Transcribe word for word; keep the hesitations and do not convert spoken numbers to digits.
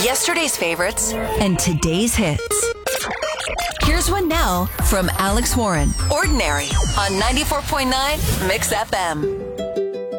yesterday's favorites, and today's hits. Here's one now from Alex Warren. Ordinary on ninety-four point nine Mix F M.